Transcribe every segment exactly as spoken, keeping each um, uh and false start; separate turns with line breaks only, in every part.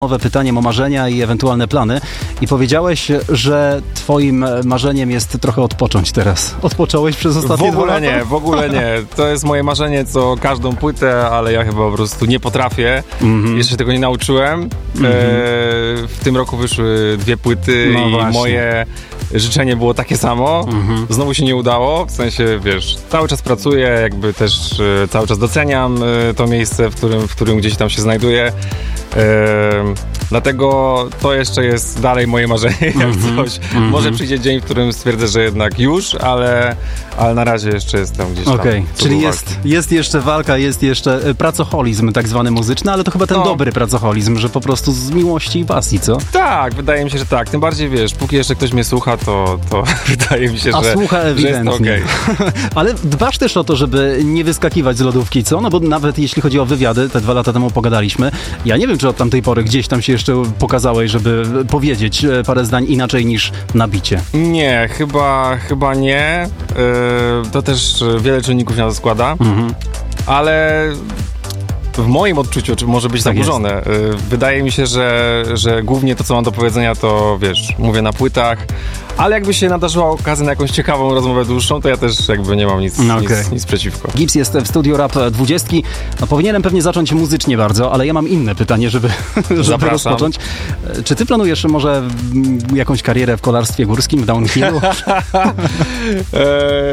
Nowe pytanie o marzenia i ewentualne plany i powiedziałeś, że twoim marzeniem jest trochę odpocząć teraz. Odpocząłeś przez ostatnie
W ogóle
dwa lata?
nie, w ogóle nie. To jest moje marzenie, co każdą płytę, ale ja chyba po prostu nie potrafię. Mm-hmm. Jeszcze się tego nie nauczyłem. Mm-hmm. E, w tym roku wyszły dwie płyty
no
i
właśnie.
moje życzenie było takie samo. Mm-hmm. Znowu się nie udało. W sensie, wiesz, cały czas pracuję, jakby też e, cały czas doceniam e, to miejsce, w którym, w którym gdzieś tam się znajduję. Yy, dlatego to jeszcze jest dalej moje marzenie, jak mm-hmm, coś. Mm-hmm. Może przyjdzie dzień, w którym stwierdzę, że jednak już, ale, ale na razie jeszcze jestem gdzieś tam.
Okej, okay. Czyli jest, jest jeszcze walka, jest jeszcze pracoholizm tak zwany muzyczny, ale to chyba ten no. dobry pracoholizm, że po prostu z miłości i pasji, co?
Tak, wydaje mi się, że tak. Tym bardziej, wiesz, póki jeszcze ktoś mnie słucha, to, to wydaje mi się,
A
że,
słucha ewidentnie.
że jest to okej. Okay.
Ale dbasz też o to, żeby nie wyskakiwać z lodówki, co? No bo nawet jeśli chodzi o wywiady, te dwa lata temu pogadaliśmy, ja nie wiem, czy od tamtej pory gdzieś tam się jeszcze pokazałeś, żeby powiedzieć parę zdań inaczej niż na bicie.
Nie, chyba, chyba nie. Yy, to też wiele czynników na to składa, mhm. ale w moim odczuciu, czy może być tak zaburzone, yy, wydaje mi się, że, że głównie to, co mam do powiedzenia, to wiesz, mówię na płytach, ale jakby się nadarzyła okazja na jakąś ciekawą rozmowę dłuższą, to ja też jakby nie mam nic, no okay. nic, nic przeciwko.
Gibbs jest w Studio Rap dwudziestki. No, powinienem pewnie zacząć muzycznie bardzo, ale ja mam inne pytanie, żeby, żeby rozpocząć. Czy ty planujesz może jakąś karierę w kolarstwie górskim, w downhillu?
eee,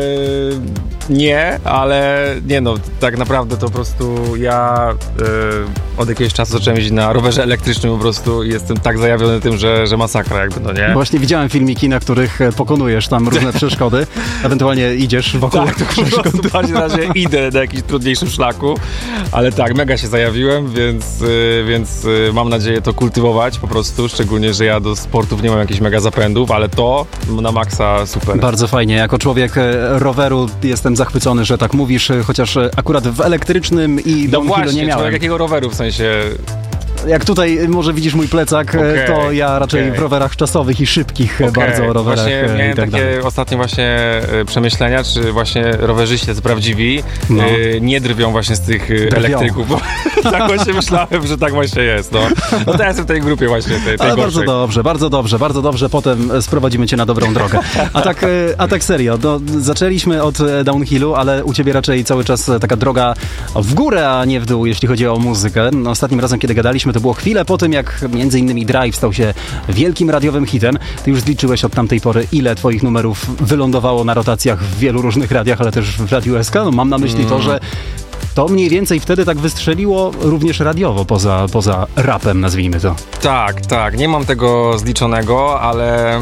nie, ale nie no, tak naprawdę to po prostu ja e, od jakiegoś czasu zacząłem jeździć na rowerze elektrycznym po prostu i jestem tak zajawiony tym, że, że masakra jakby, no nie?
Właśnie widziałem filmiki, na których pokonujesz tam różne przeszkody, ewentualnie idziesz wokół
tak,
tych przeszkód.
W każdym razie idę na jakimś trudniejszym szlaku, ale tak, mega się zajawiłem, więc, więc mam nadzieję to kultywować po prostu, szczególnie, że ja do sportów nie mam jakichś mega zapędów, ale to na maksa super.
Bardzo fajnie, jako człowiek roweru jestem zachwycony, że tak mówisz, chociaż akurat w elektrycznym i
no
downhillu
właśnie,
nie miałem.
człowiek jakiego roweru w sensie...
Jak tutaj może widzisz mój plecak, okay, to ja raczej okay. w rowerach czasowych i szybkich okay. bardzo rowerach.
Właśnie miałem
i tak
takie
dalej.
ostatnie właśnie przemyślenia, czy właśnie rowerzyści tacy prawdziwi no. y, nie drwią właśnie z tych drwią. elektryków, bo tak właśnie myślałem, że tak właśnie jest. No, no to ja jestem w tej grupie właśnie, tej, tej
Ale bardzo dobrze, bardzo dobrze, bardzo dobrze, potem sprowadzimy cię na dobrą drogę. A tak, a tak serio, no, zaczęliśmy od downhillu, ale u ciebie raczej cały czas taka droga w górę, a nie w dół, jeśli chodzi o muzykę. No, ostatnim razem, kiedy gadaliśmy, to było chwilę po tym, jak między innymi Drive stał się wielkim radiowym hitem. Ty już zliczyłeś od tamtej pory, ile twoich numerów wylądowało na rotacjach w wielu różnych radiach, ale też w Radiu S K. No, mam na myśli mm. to, że to mniej więcej wtedy tak wystrzeliło również radiowo, poza, poza rapem, nazwijmy to.
Tak, tak. Nie mam tego zliczonego, ale...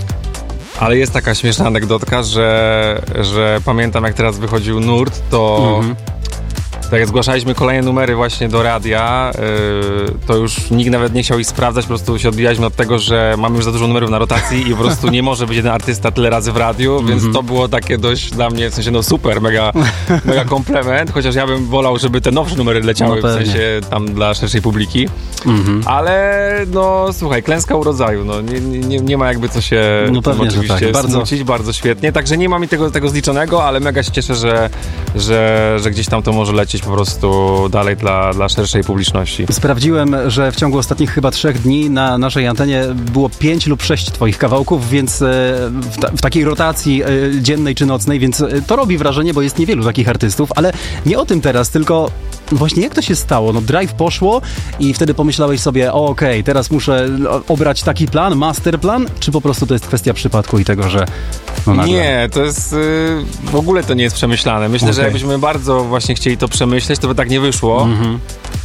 Ale jest taka śmieszna anegdotka, że, że pamiętam, jak teraz wychodził Nurt, to... Mm-hmm. Tak jak zgłaszaliśmy kolejne numery właśnie do radia, yy, to już nikt nawet nie chciał ich sprawdzać, po prostu się odbijaliśmy od tego, że mamy już za dużo numerów na rotacji i po prostu nie może być jeden artysta tyle razy w radiu, mm-hmm. więc to było takie dość dla mnie, w sensie no super, mega, mega komplement, chociaż ja bym wolał, żeby te nowsze numery leciały, no w sensie tam dla szerszej publiki, mm-hmm. ale no słuchaj, klęska urodzaju, no nie, nie, nie ma jakby co się
no pewnie,
oczywiście
tak. bardzo...
smucić, bardzo świetnie, także nie ma mi tego, tego zliczonego, ale mega się cieszę, że, że, że gdzieś tam to może lecieć po prostu dalej dla, dla szerszej publiczności.
Sprawdziłem, że w ciągu ostatnich chyba trzech dni na naszej antenie było pięć lub sześć twoich kawałków, więc w, ta, w takiej rotacji dziennej czy nocnej, więc to robi wrażenie, bo jest niewielu takich artystów, ale nie o tym teraz, tylko właśnie jak to się stało? No Drive poszło i wtedy pomyślałeś sobie, o okej, okay, teraz muszę obrać taki plan, masterplan, czy po prostu to jest kwestia przypadku i tego, że no nagle...
Nie, to jest yy, w ogóle to nie jest przemyślane. Myślę, okay. że jakbyśmy bardzo właśnie chcieli to przemyśleć, to by tak nie wyszło. Mm-hmm.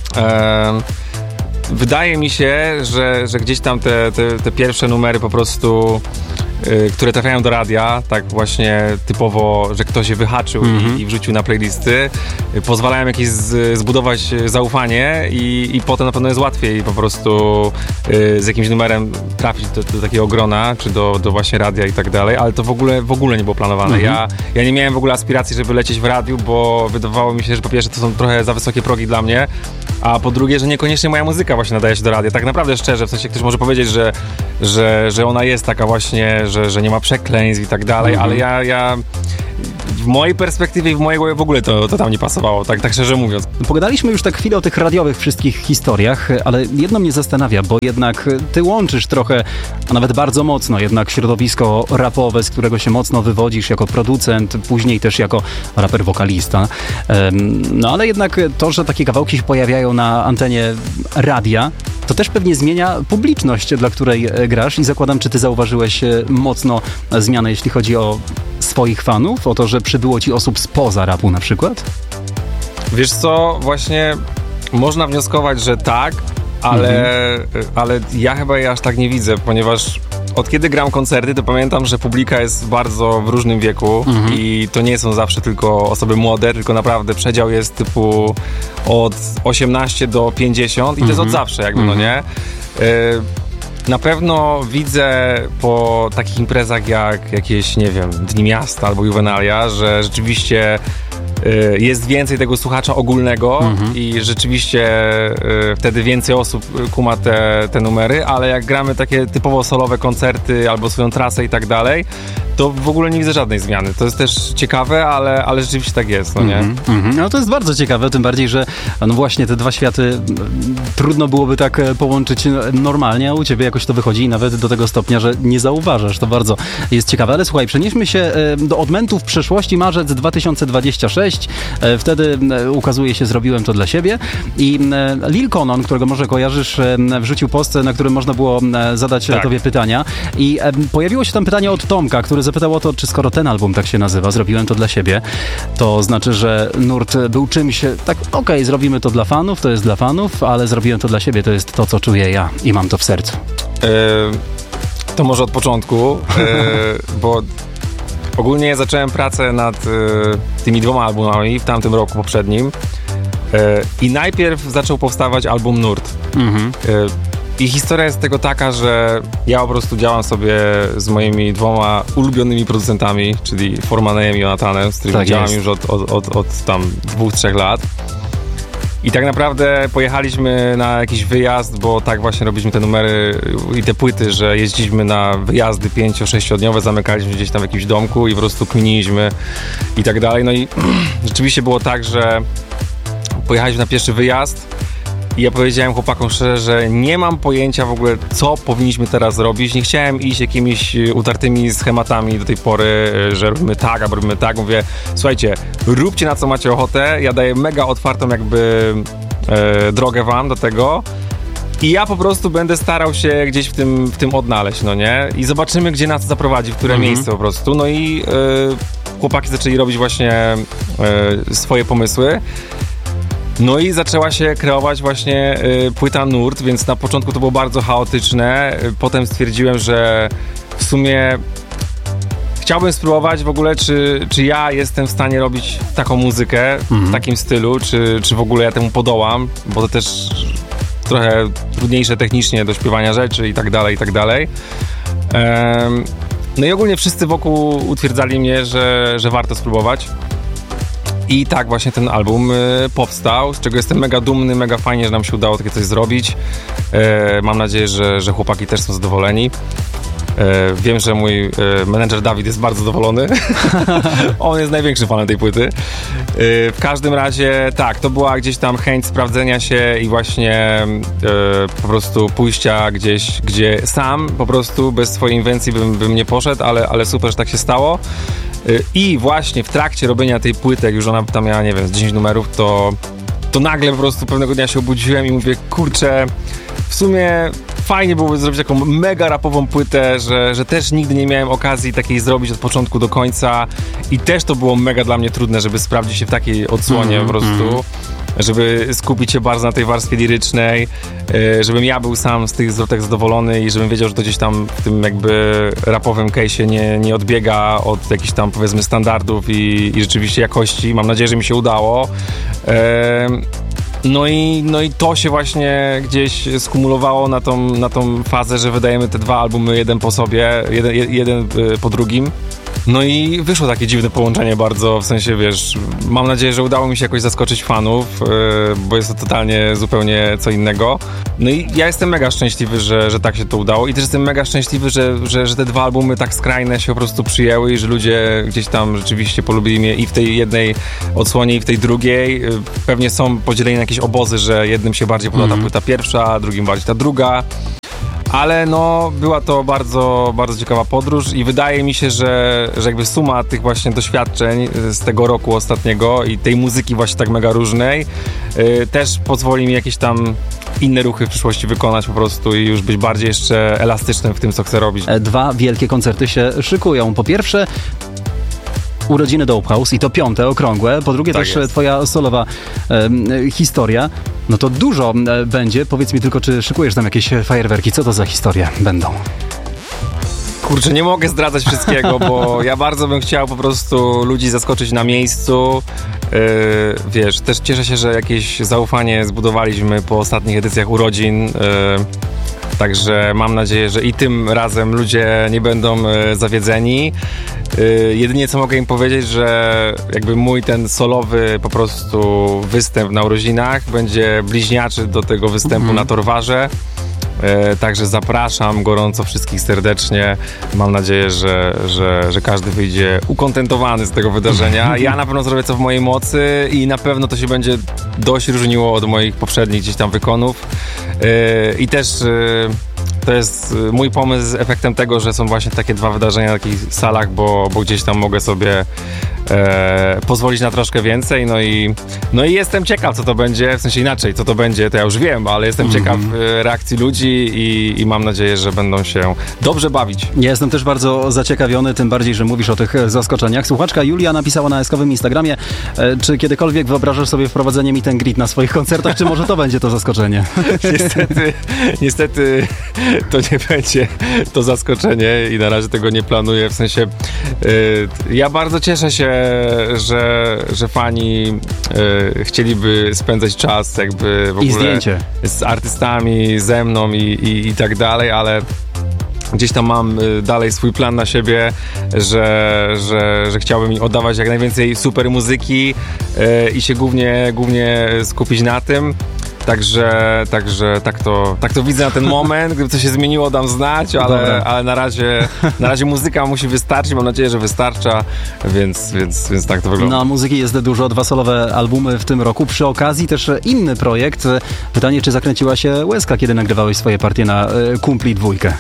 E, wydaje mi się, że, że gdzieś tam te, te, te pierwsze numery po prostu y, które trafiają do radia, tak właśnie typowo, że ktoś je wyhaczył mm-hmm. i, i wrzucił na playlisty, y, pozwalają jakieś z, zbudować zaufanie i, i potem na pewno jest łatwiej po prostu y, z jakimś numerem trafić do, do takiego grona, czy do, do właśnie radia i tak dalej, ale to w ogóle, w ogóle nie było planowane. Mm-hmm. Ja, ja nie miałem w ogóle aspiracji, żeby lecieć w radiu, bo wydawało mi się, że po pierwsze to są trochę za wysokie progi dla mnie, a po drugie, że niekoniecznie moja muzyka właśnie nadaje się do radia. Tak naprawdę szczerze, w sensie ktoś może powiedzieć, że, że, że ona jest taka właśnie, że, że nie ma przekleństw i tak dalej, mm-hmm. ale ja, ja w mojej perspektywie i w mojej głowie w ogóle to, to tam nie pasowało, tak, tak szczerze mówiąc.
Pogadaliśmy już tak chwilę o tych radiowych wszystkich historiach, ale jedno mnie zastanawia, bo jednak ty łączysz trochę, a nawet bardzo mocno jednak środowisko rapowe, z którego się mocno wywodzisz jako producent, później też jako raper wokalista. No ale jednak to, że takie kawałki się pojawiają na antenie radia, to też pewnie zmienia publiczność, dla której grasz i zakładam, czy ty zauważyłeś mocno zmianę, jeśli chodzi o swoich fanów, o to, że przybyło ci osób spoza rapu na przykład?
Wiesz co, właśnie można wnioskować, że tak, ale, mhm. ale ja chyba je aż tak nie widzę, ponieważ od kiedy gram koncerty, to pamiętam, że publika jest bardzo w różnym wieku mhm. i to nie są zawsze tylko osoby młode, tylko naprawdę przedział jest typu od osiemnaście do pięćdziesiąt i to jest od zawsze jakby, mhm. no nie? Na pewno widzę po takich imprezach jak jakieś, nie wiem, Dni Miasta albo Juvenalia, że rzeczywiście jest więcej tego słuchacza ogólnego mhm. i rzeczywiście y, wtedy więcej osób kuma te, te numery, ale jak gramy takie typowo solowe koncerty albo swoją trasę i tak dalej, to w ogóle nie widzę żadnej zmiany. To jest też ciekawe, ale, ale rzeczywiście tak jest, no nie?
Mm-hmm, mm-hmm. No to jest bardzo ciekawe, tym bardziej, że no właśnie te dwa światy trudno byłoby tak połączyć normalnie, a u ciebie jakoś to wychodzi i nawet do tego stopnia, że nie zauważasz. To bardzo jest ciekawe. Ale słuchaj, przenieśmy się do odmętów przeszłości, marzec dwa tysiące dwudziesty szósty. Wtedy ukazuje się Zrobiłem to dla siebie i Lil Conon, którego może kojarzysz, wrzucił post, na którym można było zadać tak. tobie pytania i pojawiło się tam pytanie od Tomka, który zapytał o to, czy skoro ten album tak się nazywa, Zrobiłem to dla siebie, to znaczy, że nurt był czymś tak, okej, okay, zrobimy to dla fanów, to jest dla fanów, ale zrobiłem to dla siebie, to jest to, co czuję ja i mam to w sercu.
Yy, to może od początku, yy, bo ogólnie zacząłem pracę nad y, tymi dwoma albumami w tamtym roku poprzednim y, i najpierw zaczął powstawać album Nurt. Mhm. Y, I historia jest tego taka, że ja po prostu działam sobie z moimi dwoma ulubionymi producentami, czyli Formanejem i Jonathanem, z którymi tak działam jest. już od, od, od, od tam dwóch, trzech lat. I tak naprawdę pojechaliśmy na jakiś wyjazd, bo tak właśnie robiliśmy te numery i te płyty, że jeździliśmy na wyjazdy pięcio sześciodniowe, zamykaliśmy gdzieś tam w jakimś domku i po prostu kminiliśmy i tak dalej. No i rzeczywiście było tak, że pojechaliśmy na pierwszy wyjazd i ja powiedziałem chłopakom szczerze, że nie mam pojęcia w ogóle, co powinniśmy teraz robić. Nie chciałem iść jakimiś utartymi schematami do tej pory, że robimy tak, albo robimy tak. Mówię, słuchajcie, róbcie na co macie ochotę. Ja daję mega otwartą jakby e, drogę wam do tego i ja po prostu będę starał się gdzieś w tym, w tym odnaleźć, no nie? I zobaczymy, gdzie nas zaprowadzi, w które mhm. miejsce po prostu. No i e, chłopaki zaczęli robić właśnie e, swoje pomysły. No i zaczęła się kreować właśnie y, płyta Nurt, więc na początku to było bardzo chaotyczne. Y, potem stwierdziłem, że w sumie chciałbym spróbować w ogóle, czy, czy ja jestem w stanie robić taką muzykę mhm. w takim stylu, czy, czy w ogóle ja temu podołam, bo to też trochę trudniejsze technicznie do śpiewania rzeczy i tak dalej, i tak dalej. Ehm, no i ogólnie wszyscy wokół utwierdzali mnie, że, że warto spróbować. I tak właśnie ten album y, powstał, z czego jestem mega dumny, mega fajnie, że nam się udało takie coś zrobić. E, mam nadzieję, że, że chłopaki też są zadowoleni. E, wiem, że mój e, menedżer Dawid jest bardzo zadowolony. On jest największym fanem tej płyty. E, w każdym razie tak, to była gdzieś tam chęć sprawdzenia się i właśnie e, po prostu pójścia gdzieś, gdzie sam po prostu bez swojej inwencji bym, bym nie poszedł, ale, ale super, że tak się stało. I właśnie w trakcie robienia tej płyty, jak już ona tam miała, nie wiem, z dziesięć numerów, to, to nagle po prostu pewnego dnia się obudziłem i mówię, kurczę, w sumie fajnie byłoby zrobić taką mega rapową płytę, że, że też nigdy nie miałem okazji takiej zrobić od początku do końca i też to było mega dla mnie trudne, żeby sprawdzić się w takiej odsłonie mm, po prostu. Mm. Żeby skupić się bardzo na tej warstwie lirycznej, żebym ja był sam z tych zwrotek zadowolony i żebym wiedział, że to gdzieś tam w tym jakby rapowym case'ie nie, nie odbiega od jakichś tam powiedzmy standardów i, i rzeczywiście jakości. Mam nadzieję, że mi się udało. No i, no i to się właśnie gdzieś skumulowało na tą, na tą fazę, że wydajemy te dwa albumy jeden po sobie, jeden, jeden po drugim. No i wyszło takie dziwne połączenie bardzo, w sensie, wiesz, mam nadzieję, że udało mi się jakoś zaskoczyć fanów, yy, bo jest to totalnie zupełnie co innego. No i ja jestem mega szczęśliwy, że, że tak się to udało i też jestem mega szczęśliwy, że, że, że te dwa albumy tak skrajne się po prostu przyjęły i że ludzie gdzieś tam rzeczywiście polubili mnie i w tej jednej odsłonie i w tej drugiej. Yy, pewnie są podzieleni na jakieś obozy, że jednym się bardziej podoba ta płyta pierwsza, drugim bardziej ta druga. Ale no, była to bardzo, bardzo ciekawa podróż i wydaje mi się, że, że jakby suma tych właśnie doświadczeń z tego roku ostatniego i tej muzyki właśnie tak mega różnej yy, też pozwoli mi jakieś tam inne ruchy w przyszłości wykonać po prostu i już być bardziej jeszcze elastycznym w tym, co chcę robić.
Dwa wielkie koncerty się szykują. Po pierwsze urodziny Dope House i to piąte, okrągłe. Po drugie tak też jest. Twoja solowa e, historia. No to dużo e, będzie. Powiedz mi tylko, czy szykujesz tam jakieś fajerwerki? Co to za historie będą?
Kurczę, nie mogę zdradzać wszystkiego, bo ja bardzo bym chciał po prostu ludzi zaskoczyć na miejscu. Yy, wiesz, też cieszę się, że jakieś zaufanie zbudowaliśmy po ostatnich edycjach urodzin. Yy, Także mam nadzieję, że i tym razem ludzie nie będą e, zawiedzeni. E, jedynie co mogę im powiedzieć, że jakby mój ten solowy po prostu występ na urodzinach będzie bliźniaczy do tego występu mm-hmm. na Torwarze. E, także zapraszam gorąco wszystkich serdecznie. Mam nadzieję, że, że, że każdy wyjdzie ukontentowany z tego wydarzenia. Ja na pewno zrobię co w mojej mocy i na pewno to się będzie dość różniło od moich poprzednich gdzieś tam wykonów. E, I też e, to jest mój pomysł z efektem tego, że są właśnie takie dwa wydarzenia na takich salach, bo, bo gdzieś tam mogę sobie e, pozwolić na troszkę więcej. No i, no i jestem ciekaw, co to będzie, w sensie inaczej, co to będzie, to ja już wiem, ale jestem mm-hmm. ciekaw reakcji ludzi i, i mam nadzieję, że będą się dobrze bawić.
Ja jestem też bardzo zaciekawiony, tym bardziej, że mówisz o tych zaskoczeniach. Słuchaczka Julia napisała na eskowym Instagramie, e, czy kiedykolwiek wyobrażasz sobie wprowadzenie meet and greet na swoich koncertach, czy może to będzie to zaskoczenie?
Niestety, niestety to nie będzie to zaskoczenie i na razie tego nie planuję, w sensie yy, ja bardzo cieszę się, że, że fani yy, chcieliby spędzać czas jakby w ogóle
I zdjęcie.
z artystami, ze mną i, i, i tak dalej, ale gdzieś tam mam dalej swój plan na siebie, że, że, że chciałbym im oddawać jak najwięcej super muzyki yy, i się głównie, głównie skupić na tym. Także, także tak, to, tak to widzę na ten moment. Gdyby coś się zmieniło, dam znać, ale, ale na, razie, na razie muzyka musi wystarczyć. Mam nadzieję, że wystarcza, więc, więc, więc tak to wygląda.
No, muzyki jest dużo, dwa solowe albumy w tym roku. Przy okazji też inny projekt. Pytanie, czy zakręciła się łezka, kiedy nagrywałeś swoje partie na y, Kumpli dwójkę?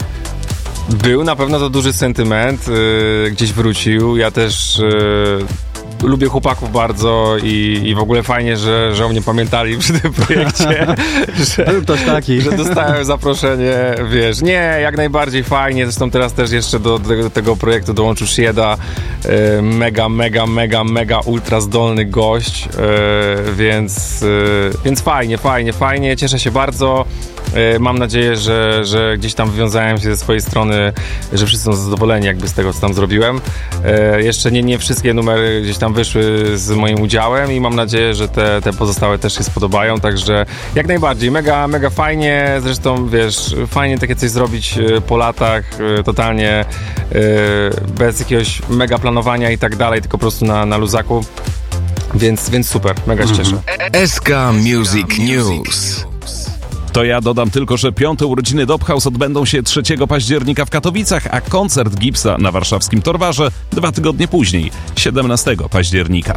Był, na pewno to duży sentyment. Y, gdzieś wrócił. Ja też... Y, lubię chłopaków bardzo i, i w ogóle fajnie, że, że o mnie pamiętali przy tym projekcie. że,
Był ktoś taki.
Że dostałem zaproszenie, wiesz. Nie, jak najbardziej fajnie. Zresztą teraz też jeszcze do, do, do tego projektu dołączył Shieda. E, mega, mega, mega, mega ultra zdolny gość. E, więc, e, więc fajnie, fajnie, fajnie. Cieszę się bardzo. E, mam nadzieję, że, że gdzieś tam wywiązałem się ze swojej strony, że wszyscy są zadowoleni jakby z tego, co tam zrobiłem. E, jeszcze nie, nie wszystkie numery gdzieś tam wyszły z moim udziałem i mam nadzieję, że te, te pozostałe też się spodobają, także jak najbardziej, mega, mega fajnie, zresztą wiesz, fajnie takie coś zrobić po latach, totalnie bez jakiegoś mega planowania i tak dalej, tylko po prostu na, na luzaku, więc, więc super, mega się cieszę.
S K Music News.
To ja dodam tylko, że piąte urodziny Dope House odbędą się trzeciego października w Katowicach, a koncert Gipsa na warszawskim Torwarze dwa tygodnie później, siedemnastego października.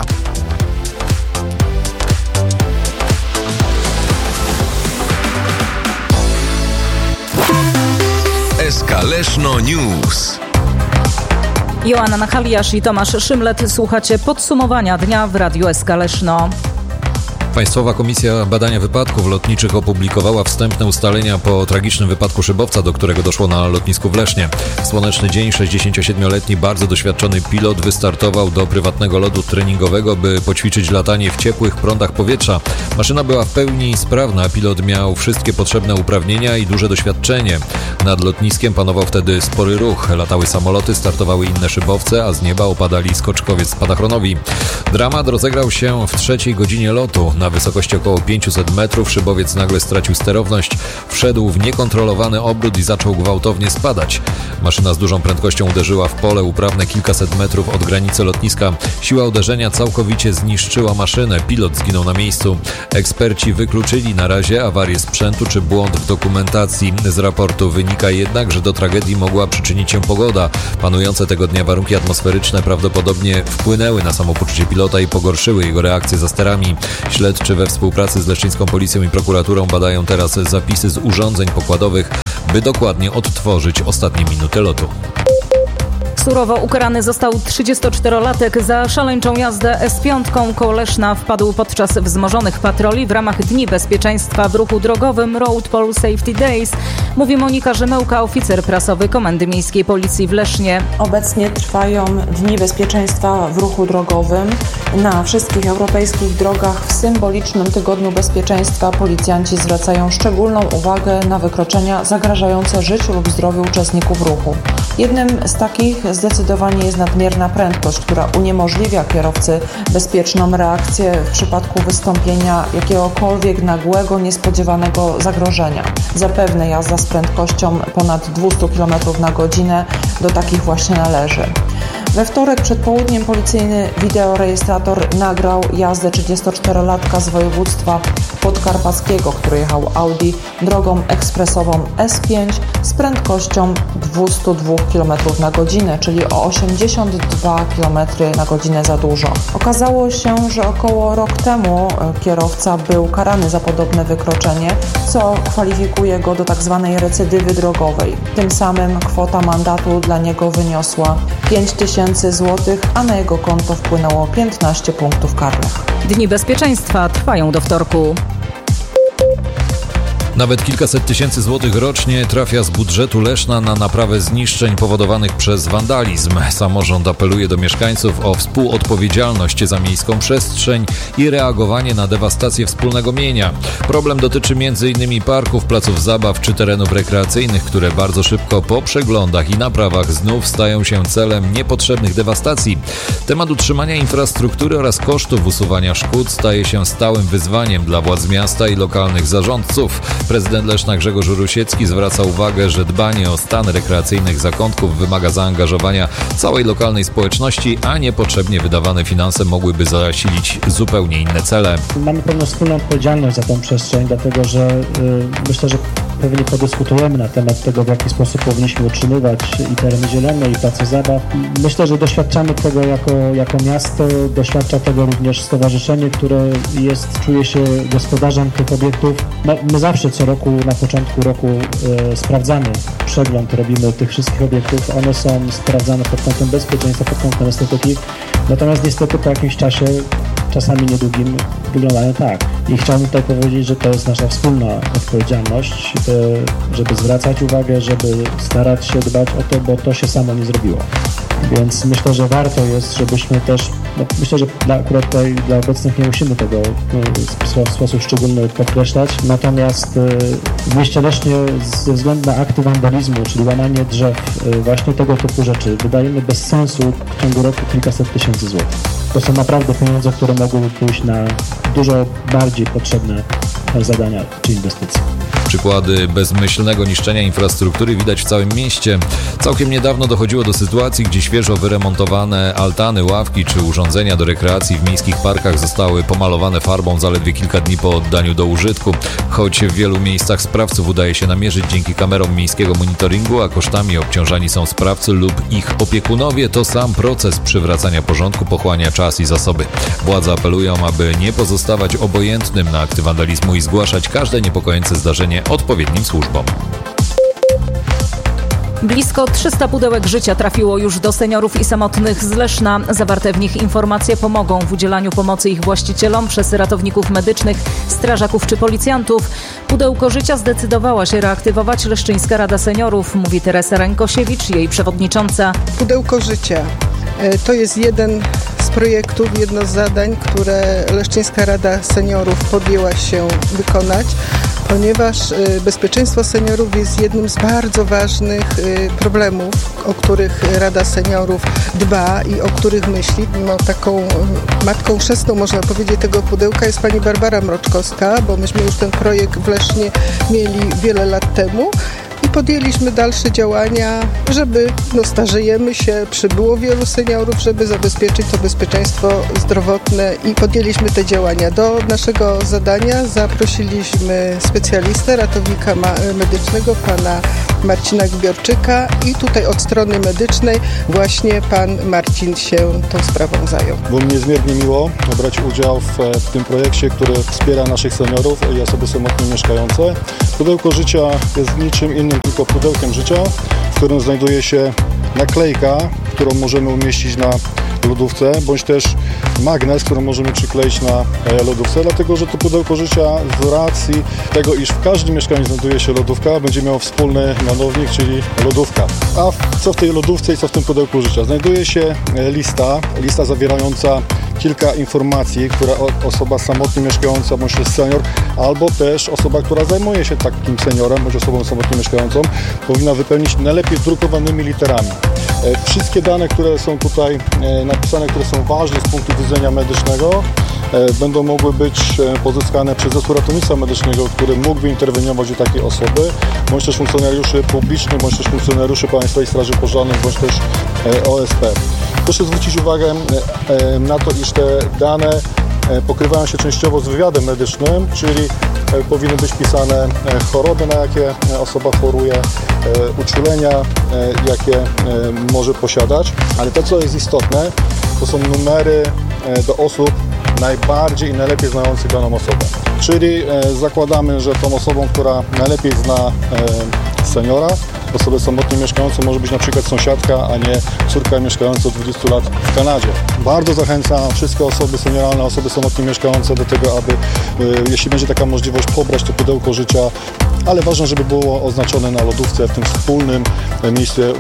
S K Leszno News.
Joanna Nachaliasz i Tomasz Szymlet. Słuchacie podsumowania dnia w Radiu S K Leszno.
Państwowa Komisja Badania Wypadków Lotniczych opublikowała wstępne ustalenia po tragicznym wypadku szybowca, do którego doszło na lotnisku w Lesznie. W słoneczny dzień sześćdziesięciosiedmioletni, bardzo doświadczony pilot wystartował do prywatnego lotu treningowego, by poćwiczyć latanie w ciepłych prądach powietrza. Maszyna była w pełni sprawna, pilot miał wszystkie potrzebne uprawnienia i duże doświadczenie. Nad lotniskiem panował wtedy spory ruch. Latały samoloty, startowały inne szybowce, a z nieba opadali skoczkowiec spadochronowi. Dramat rozegrał się w trzeciej godzinie lotu. Na wysokości około pięćset metrów szybowiec nagle stracił sterowność, wszedł w niekontrolowany obrót i zaczął gwałtownie spadać. Maszyna z dużą prędkością uderzyła w pole uprawne kilkaset metrów od granicy lotniska. Siła uderzenia całkowicie zniszczyła maszynę. Pilot zginął na miejscu. Eksperci wykluczyli na razie awarię sprzętu czy błąd w dokumentacji. Z raportu wynika jednak, że do tragedii mogła przyczynić się pogoda. Panujące tego dnia warunki atmosferyczne prawdopodobnie wpłynęły na samopoczucie pilota i pogorszyły jego reakcję za sterami. Śledczy we współpracy z leszczyńską policją i prokuraturą badają teraz zapisy z urządzeń pokładowych, by dokładnie odtworzyć ostatnie minuty lotu.
Surowo ukarany został trzydziestoczterolatek za szaleńczą jazdę S pięć koło Leszna. Wpadł podczas wzmożonych patroli w ramach Dni Bezpieczeństwa w ruchu drogowym Road Pole Safety Days. Mówi Monika Rzemełka, oficer prasowy Komendy Miejskiej Policji w Lesznie.
Obecnie trwają Dni Bezpieczeństwa w ruchu drogowym. Na wszystkich europejskich drogach w symbolicznym Tygodniu Bezpieczeństwa policjanci zwracają szczególną uwagę na wykroczenia zagrażające życiu lub zdrowiu uczestników ruchu. Jednym z takich zdecydowanie jest nadmierna prędkość, która uniemożliwia kierowcy bezpieczną reakcję w przypadku wystąpienia jakiegokolwiek nagłego, niespodziewanego zagrożenia. Zapewne jazda z prędkością ponad dwieście kilometrów na godzinę do takich właśnie należy. We wtorek przed południem policyjny wideorejestrator nagrał jazdę trzydziestoczterolatka z województwa podkarpackiego, który jechał Audi drogą ekspresową S pięć z prędkością dwieście dwa kilometry na godzinę, czyli o osiemdziesiąt dwa kilometry na godzinę za dużo. Okazało się, że około rok temu kierowca był karany za podobne wykroczenie, co kwalifikuje go do tzw. recydywy drogowej. Tym samym kwota mandatu dla niego wyniosła pięć tysięcy złotych, a na jego konto wpłynęło piętnaście punktów karnych.
Dni Bezpieczeństwa trwają do wtorku.
Nawet kilkaset tysięcy złotych rocznie trafia z budżetu Leszna na naprawę zniszczeń powodowanych przez wandalizm. Samorząd apeluje do mieszkańców o współodpowiedzialność za miejską przestrzeń i reagowanie na dewastację wspólnego mienia. Problem dotyczy między innymi parków, placów zabaw czy terenów rekreacyjnych, które bardzo szybko po przeglądach i naprawach znów stają się celem niepotrzebnych dewastacji. Temat utrzymania infrastruktury oraz kosztów usuwania szkód staje się stałym wyzwaniem dla władz miasta i lokalnych zarządców. Prezydent Leszna Grzegorz Rusiecki zwraca uwagę, że dbanie o stan rekreacyjnych zakątków wymaga zaangażowania całej lokalnej społeczności, a niepotrzebnie wydawane finanse mogłyby zasilić zupełnie inne cele.
Mamy pewną wspólną odpowiedzialność za tą przestrzeń, dlatego że yy, myślę, że pewnie podyskutujemy na temat tego, w jaki sposób powinniśmy utrzymywać i tereny zielone, i place zabaw. Myślę, że doświadczamy tego jako, jako miasto, doświadcza tego również stowarzyszenie, które jest, czuje się gospodarzem tych obiektów. No, my zawsze co roku, na początku roku e, sprawdzamy przegląd, robimy tych wszystkich obiektów. One są sprawdzane pod kątem bezpieczeństwa, pod kątem estetyki. Natomiast niestety po jakimś czasie, czasami niedługim, wyglądają tak. I chciałbym tutaj powiedzieć, że to jest nasza wspólna odpowiedzialność, żeby zwracać uwagę, żeby starać się dbać o to, bo to się samo nie zrobiło. Więc myślę, że warto jest, żebyśmy też, no myślę, że dla, akurat tutaj dla obecnych nie musimy tego w sposób szczególny podkreślać, natomiast w mieście Lesznie ze względu na akty wandalizmu, czyli łamanie drzew, właśnie tego typu rzeczy, wydajemy bez sensu w ciągu roku kilkaset tysięcy złotych. To są naprawdę pieniądze, które mogłyby pójść na dużo bardziej potrzebne zadania czy inwestycje.
Przykłady bezmyślnego niszczenia infrastruktury widać w całym mieście. Całkiem niedawno dochodziło do sytuacji, gdzie świeżo wyremontowane altany, ławki czy urządzenia do rekreacji w miejskich parkach zostały pomalowane farbą zaledwie kilka dni po oddaniu do użytku. Choć w wielu miejscach sprawców udaje się namierzyć dzięki kamerom miejskiego monitoringu, a kosztami obciążani są sprawcy lub ich opiekunowie, to sam proces przywracania porządku pochłania czas i zasoby. Władze apelują, aby nie pozostawać obojętnym na akty wandalizmu i zgłaszać każde niepokojące zdarzenie odpowiednim służbom.
Blisko trzysta pudełek życia trafiło już do seniorów i samotnych z Leszna. Zawarte w nich informacje pomogą w udzielaniu pomocy ich właścicielom przez ratowników medycznych, strażaków czy policjantów. Pudełko życia zdecydowała się reaktywować Leszczyńska Rada Seniorów, mówi Teresa Rękosiewicz, jej przewodnicząca.
Pudełko życia to jest jeden z projektów, jedno z zadań, które Leszczyńska Rada Seniorów podjęła się wykonać, ponieważ bezpieczeństwo seniorów jest jednym z bardzo ważnych problemów, o których Rada Seniorów dba i o których myśli. No, taką matką chrzestną, można powiedzieć, tego pudełka jest pani Barbara Mroczkowska, bo myśmy już ten projekt w Lesznie mieli wiele lat temu. I podjęliśmy dalsze działania, żeby, no starzejemy się, przybyło wielu seniorów, żeby zabezpieczyć to bezpieczeństwo zdrowotne i podjęliśmy te działania. Do naszego zadania zaprosiliśmy specjalistę, ratownika medycznego, pana Marcina Gbiorczyka i tutaj od strony medycznej właśnie pan Marcin się tą sprawą zajął.
Było mi niezmiernie miło brać udział w, w tym projekcie, który wspiera naszych seniorów i osoby samotnie mieszkające. Pudełko życia jest niczym innym, tylko pudełkiem życia, w którym znajduje się naklejka, którą możemy umieścić na lodówce, bądź też magnes, który możemy przykleić na lodówce, dlatego że to pudełko życia z racji tego, iż w każdym mieszkaniu znajduje się lodówka, będzie miało wspólny mianownik, czyli lodówka. A co w tej lodówce i co w tym pudełku życia? Znajduje się lista, lista zawierająca kilka informacji, które osoba samotnie mieszkająca, bądź też senior, albo też osoba, która zajmuje się takim seniorem, bądź osobą samotnie mieszkającą, powinna wypełnić najlepiej drukowanymi literami. Wszystkie dane, które są tutaj napisane, które są ważne z punktu widzenia medycznego, będą mogły być pozyskane przez zespół ratownictwa medycznego, który mógłby interweniować u takiej osoby, bądź też funkcjonariuszy publicznych, bądź też funkcjonariuszy Państwowej Straży Pożarnej, bądź też O S P. Proszę zwrócić uwagę na to, iż te dane pokrywają się częściowo z wywiadem medycznym, czyli powinny być pisane choroby, na jakie osoba choruje, uczulenia, jakie może posiadać, ale to, co jest istotne, to są numery do osób najbardziej i najlepiej znających daną osobę. Czyli zakładamy, że tą osobą, która najlepiej zna seniora, osobę samotnie mieszkającą, może być na przykład sąsiadka, a nie córka mieszkająca od dwudziestu lat w Kanadzie. Bardzo zachęcam wszystkie osoby senioralne, osoby samotnie mieszkające do tego, aby, jeśli będzie taka możliwość, pobrać to pudełko życia, ale ważne, żeby było oznaczone na lodówce w tym wspólnym miejscu,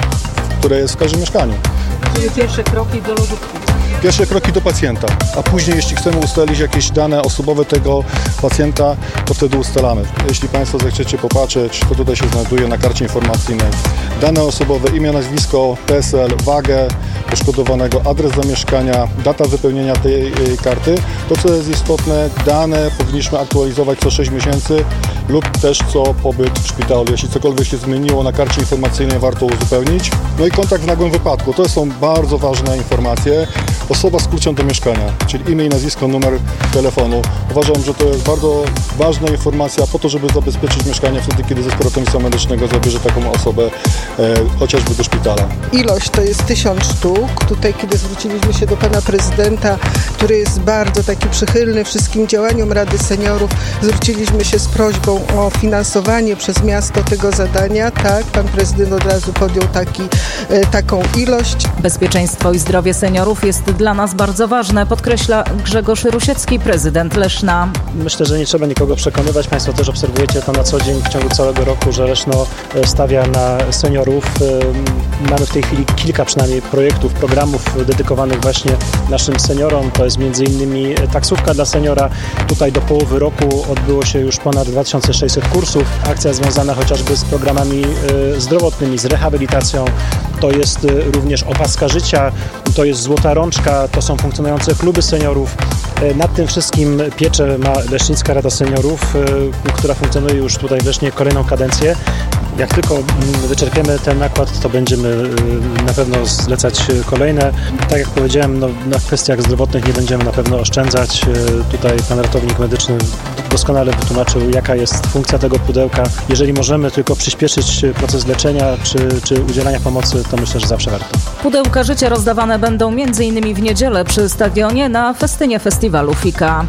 które jest w każdym mieszkaniu.
Czyli pierwsze kroki do lodówki.
Pierwsze kroki do pacjenta, a później, jeśli chcemy ustalić jakieś dane osobowe tego pacjenta, to wtedy ustalamy. Jeśli Państwo zechcecie popatrzeć, to tutaj się znajduje na karcie informacyjnej dane osobowe, imię, nazwisko, P E S E L, wagę poszkodowanego, adres zamieszkania, data wypełnienia tej karty. To, co jest istotne, dane powinniśmy aktualizować co sześć miesięcy lub też co pobyt w szpitalu. Jeśli cokolwiek się zmieniło na karcie informacyjnej, warto uzupełnić. No i kontakt w nagłym wypadku. To są bardzo ważne informacje. Osoba z kluczem do mieszkania, czyli imię i nazwisko, numer telefonu. Uważam, że to jest bardzo ważna informacja po to, żeby zabezpieczyć mieszkanie wtedy, kiedy zespół ratownictwa medycznego zabierze taką osobę e, chociażby do szpitala.
Ilość to jest tysiąc sztuk. Tutaj, kiedy zwróciliśmy się do pana prezydenta, który jest bardzo taki przychylny wszystkim działaniom Rady Seniorów, zwróciliśmy się z prośbą o finansowanie przez miasto tego zadania. Tak, pan prezydent od razu podjął taki, e, taką ilość.
Bezpieczeństwo i zdrowie seniorów jest dla nas bardzo ważne, podkreśla Grzegorz Rusiecki, prezydent Leszna.
Myślę, że nie trzeba nikogo przekonywać. Państwo też obserwujecie to na co dzień w ciągu całego roku, że Leszno stawia na seniorów. Mamy w tej chwili kilka przynajmniej projektów, programów dedykowanych właśnie naszym seniorom. To jest między innymi taksówka dla seniora. Tutaj do połowy roku odbyło się już ponad dwa tysiące sześćset kursów. Akcja związana chociażby z programami zdrowotnymi, z rehabilitacją. To jest również opaska życia, to jest złota rączka, to są funkcjonujące kluby seniorów. Nad tym wszystkim pieczę ma Lesznicka Rada Seniorów, która funkcjonuje już tutaj w Lesznie kolejną kadencję. Jak tylko wyczerpiemy ten nakład, to będziemy na pewno zlecać kolejne. Tak jak powiedziałem, no, na kwestiach zdrowotnych nie będziemy na pewno oszczędzać. Tutaj pan ratownik medyczny doskonale wytłumaczył, jaka jest funkcja tego pudełka. Jeżeli możemy tylko przyspieszyć proces leczenia czy, czy udzielania pomocy, to myślę, że zawsze warto.
Pudełka życia rozdawane będą między innymi w niedzielę przy stadionie na festynie festiwalu Fika.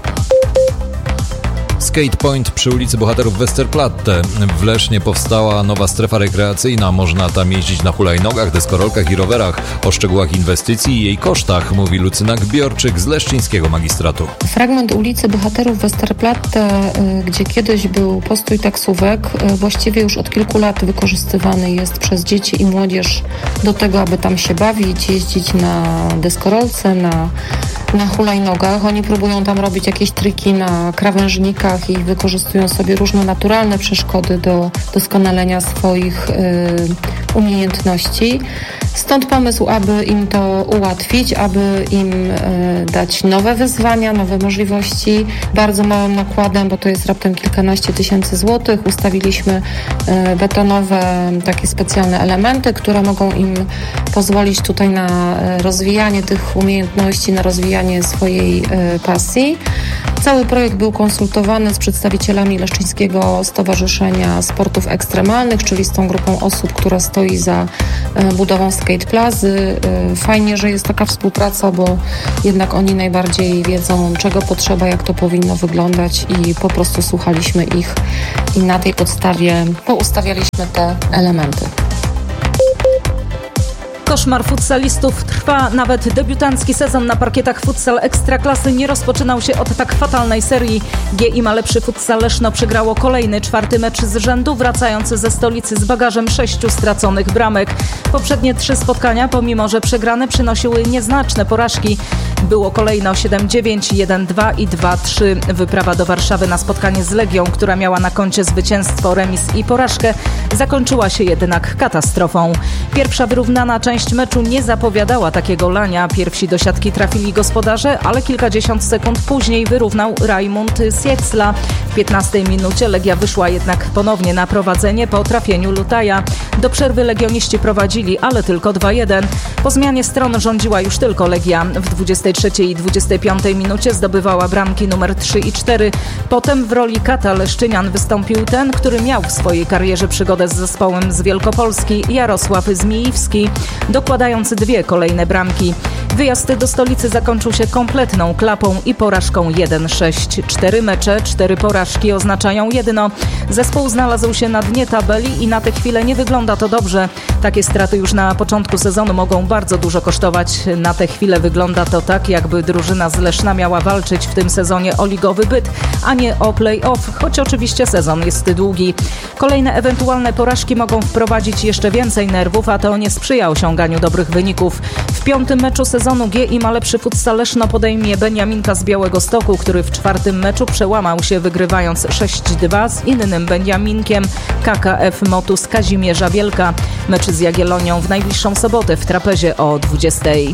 Skate Point przy ulicy Bohaterów Westerplatte. W Lesznie powstała nowa strefa rekreacyjna. Można tam jeździć na hulajnogach, deskorolkach i rowerach. O szczegółach inwestycji i jej kosztach mówi Lucyna Gbiorczyk z leszczyńskiego magistratu.
Fragment ulicy Bohaterów Westerplatte, gdzie kiedyś był postój taksówek, właściwie już od kilku lat wykorzystywany jest przez dzieci i młodzież do tego, aby tam się bawić, jeździć na deskorolce, na na hulajnogach. Oni próbują tam robić jakieś triki na krawężnikach i wykorzystują sobie różne naturalne przeszkody do doskonalenia swoich y, umiejętności. Stąd pomysł, aby im to ułatwić, aby im y, dać nowe wyzwania, nowe możliwości, bardzo małym nakładem, bo to jest raptem kilkanaście tysięcy złotych. Ustawiliśmy y, betonowe takie specjalne elementy, które mogą im pozwolić tutaj na y, rozwijanie tych umiejętności, na rozwijanie swojej y, pasji. Cały projekt był konsultowany z przedstawicielami Leszczyńskiego Stowarzyszenia Sportów Ekstremalnych, czyli z tą grupą osób, która stoi za y, budową skate plazy. Y, fajnie, że jest taka współpraca, bo jednak oni najbardziej wiedzą, czego potrzeba, jak to powinno wyglądać i po prostu słuchaliśmy ich i na tej podstawie poustawialiśmy te elementy.
Koszmar futsalistów trwa. Nawet debiutancki sezon na parkietach futsal Ekstraklasy nie rozpoczynał się od tak fatalnej serii. G I ma lepszy futsal Leszno przegrało kolejny, czwarty mecz z rzędu, wracając ze stolicy z bagażem sześciu straconych bramek. Poprzednie trzy spotkania, pomimo że przegrane, przynosiły nieznaczne porażki. Było kolejno siedem dziewięć, jeden dwa i dwa trzy. Wyprawa do Warszawy na spotkanie z Legią, która miała na koncie zwycięstwo, remis i porażkę, zakończyła się jednak katastrofą. Pierwsza wyrównana część meczu nie zapowiadała takiego lania. Pierwsi do siatki trafili gospodarze, ale kilkadziesiąt sekund później wyrównał Rajmund Siecla. W piętnastej minucie Legia wyszła jednak ponownie na prowadzenie po trafieniu Lutaja. Do przerwy legioniści prowadzili, ale tylko dwa jeden. Po zmianie stron rządziła już tylko Legia. W dwudziestej trzeciej i dwudziestej piątej minucie zdobywała bramki numer trzy i cztery. Potem w roli kata Leszczynian wystąpił ten, który miał w swojej karierze przygodę z zespołem z Wielkopolski, Jarosław Zmijewski, dokładając dwie kolejne bramki. Wyjazd do stolicy zakończył się kompletną klapą i porażką jeden sześć. Cztery mecze, cztery porażki oznaczają jedno. Zespół znalazł się na dnie tabeli i na tę chwilę nie wygląda to dobrze. Takie straty już na początku sezonu mogą bardzo dużo kosztować. Na tę chwilę wygląda to tak, jakby drużyna z Leszna miała walczyć w tym sezonie o ligowy byt, a nie o play-off, choć oczywiście sezon jest długi. Kolejne ewentualne porażki mogą wprowadzić jeszcze więcej nerwów, a to nie sprzyja osiąganiu dobrych wyników. W piątym meczu sezonu G I ma lepszy futsal Leszno podejmie Beniaminka z Białegostoku, który w czwartym meczu przełamał się, wygrywając sześć dwa z innym Beniaminkiem, K K F Motus Kazimierza Wielka. Mecz z Jagiellonią w najbliższą sobotę w Trapezie o dwudziestej.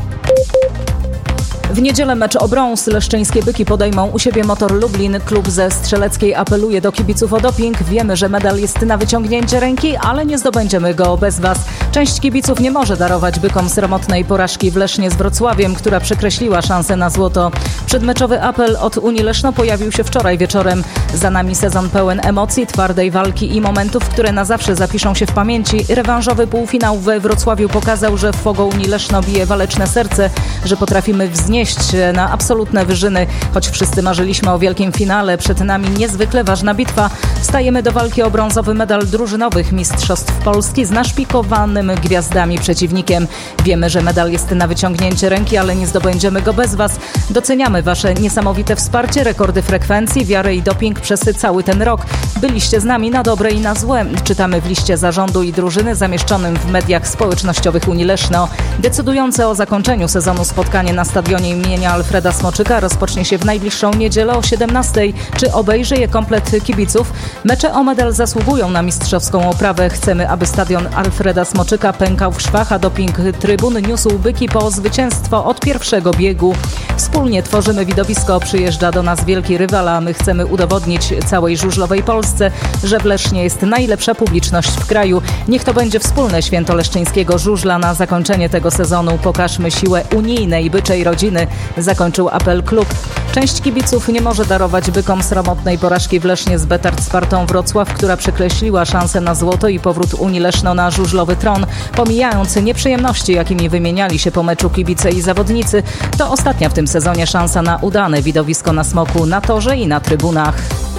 W niedzielę mecz o brąz. Leszczyńskie Byki podejmą u siebie Motor Lublin. Klub ze Strzeleckiej apeluje do kibiców o doping. Wiemy, że medal jest na wyciągnięcie ręki, ale nie zdobędziemy go bez Was. Część kibiców nie może darować Bykom sromotnej porażki w Lesznie z Wrocławiem, która przekreśliła szansę na złoto. Przedmeczowy apel od Unii Leszno pojawił się wczoraj wieczorem. Za nami sezon pełen emocji, twardej walki i momentów, które na zawsze zapiszą się w pamięci. Rewanżowy półfinał we Wrocławiu pokazał, że w Fogo Unii Leszno bije waleczne serce, że potrafimy wznieść na absolutne wyżyny. Choć wszyscy marzyliśmy o wielkim finale, przed nami niezwykle ważna bitwa. Stajemy do walki o brązowy medal drużynowych Mistrzostw Polski z naszpikowanym gwiazdami przeciwnikiem. Wiemy, że medal jest na wyciągnięcie ręki, ale nie zdobędziemy go bez Was. Doceniamy Wasze niesamowite wsparcie, rekordy frekwencji, wiarę i doping przez cały ten rok. Byliście z nami na dobre i na złe. Czytamy w liście zarządu i drużyny zamieszczonym w mediach społecznościowych Unii Leszno. Decydujące o zakończeniu sezonu spotkanie na stadionie imienia Alfreda Smoczyka rozpocznie się w najbliższą niedzielę o siedemnastej. Czy obejrzy je komplet kibiców? Mecze o medal zasługują na mistrzowską oprawę. Chcemy, aby stadion Alfreda Smoczyka pękał w szwach, a doping trybun niósł Byki po zwycięstwo od pierwszego biegu. Wspólnie tworzymy widowisko. Przyjeżdża do nas wielki rywal, a my chcemy udowodnić całej żużlowej Polsce, że w Lesznie jest najlepsza publiczność w kraju. Niech to będzie wspólne święto leszczyńskiego żużla na zakończenie tego sezonu. Pokażmy siłę unijnej byczej rodziny, zakończył apel klub. Część kibiców nie może darować Bykom sromotnej porażki w Lesznie z Betard Spartą Wrocław, która przekreśliła szansę na złoto i powrót Unii Leszno na żużlowy tron. Pomijając nieprzyjemności, jakimi wymieniali się po meczu kibice i zawodnicy, to ostatnia w tym sezonie szansa na udane widowisko na smoku, na torze i na trybunach.